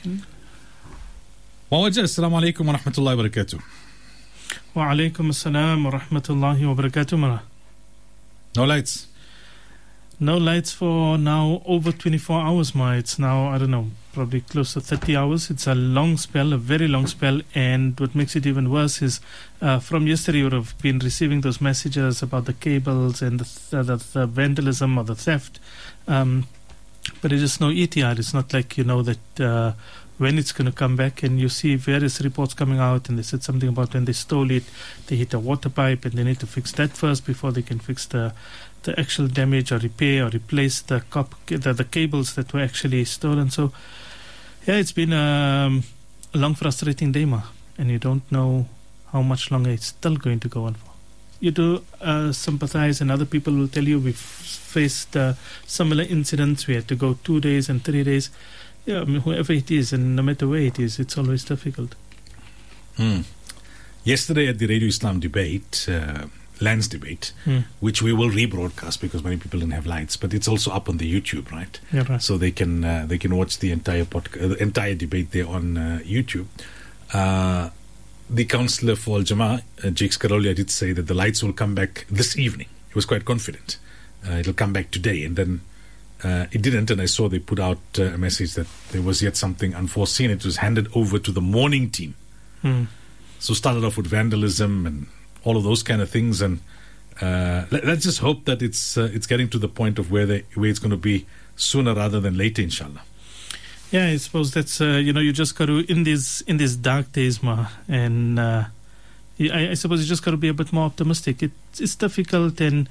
Wawaja, assalamu alaikum wa rahmatullahi wa barakatuh. Wa alaikum assalam wa rahmatullahi wa barakatuh. No lights? No lights for now over 24 hours, ma. It's now, I don't know, probably close to 30 hours. It's a long spell, a very long spell. And what makes it even worse is from yesterday you would have been receiving those messages about the cables and the vandalism or the theft. But it's just no ETR. It's not like you know that when it's going to come back, and you see various reports coming out, and they said something about when they stole it, they hit a water pipe, and they need to fix that first before they can fix the actual damage or repair or replace the cables that were actually stolen. So, yeah, it's been a long, frustrating day, ma, and you don't know how much longer it's still going to go on for. You do sympathize, and other people will tell you we've faced similar incidents. We had to go 2 days and 3 days. Yeah, I mean, whoever it is, and no matter where it is, it's always difficult. Yesterday at the Radio Islam debate, lands debate, which we will rebroadcast because many people didn't have lights, but it's also up on the YouTube, right? Yeah, right. So they can watch the entire entire debate there on YouTube. The councillor for Al Jama, Jakes Karolia, did say that the lights will come back this evening. He was quite confident. It'll come back today, and then it didn't, and I saw they put out a message that there was yet something unforeseen. It was handed over to the morning team. So started off with vandalism and all of those kind of things, and let's just hope that it's getting to the point of where it's going to be sooner rather than later, inshallah. Yeah, I suppose that's you just got to in these dark days, ma, and I suppose you just got to be a bit more optimistic. It's difficult, and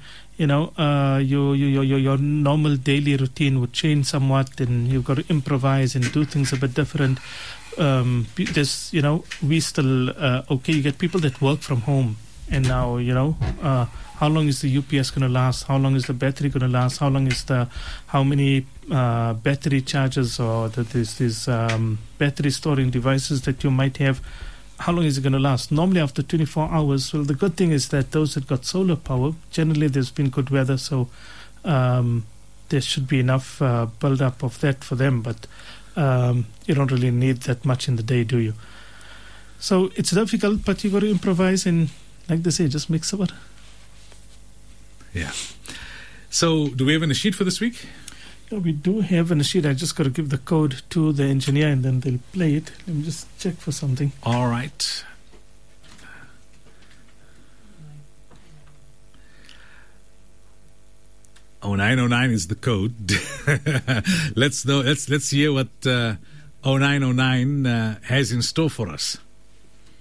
your normal daily routine would change somewhat, and you've got to improvise and do things a bit different. There's we still okay. You get people that work from home, and now how long is the UPS going to last? How long is the battery going to last? How many battery chargers or these battery storing devices that you might have? How long is it going to last? Normally after 24 hours. Well, the good thing is that those that got solar power, generally there's been good weather, so there should be enough build-up of that for them, but you don't really need that much in the day, do you? So it's difficult, but you got to improvise and, like they say, just make sabr. Yeah. So do we have a nasheed for this week? Yeah, we do have a nasheed. I just got to give the code to the engineer and then they'll play it. Let me just check for something. All right. Oh, 0909 is the code. Let's hear what 0909 has in store for us.